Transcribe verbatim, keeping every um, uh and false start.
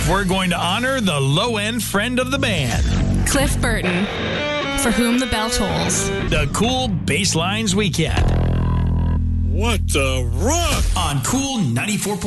we're going to honor the low-end friend of the band. Cliff Burton, for whom the bell tolls. The Cool Basslines Weekend. What the rock? On Cool ninety-four point five.